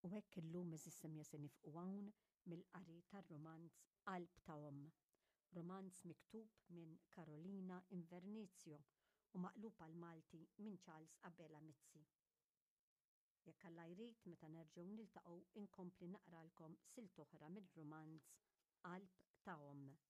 U hekk illum iżissemja se nifqu hawn mill-qari tar-romanz Qalb ta' Omm. Romanz miktub minn Carolina Invernizio u maqlub għal Malti minn Charles Abela Mizzi. Jekk Alla jrid meta nerġgħu niltaqgħu inkompli naqralkom silt oħra mir-romanz Qalb ta' Omm.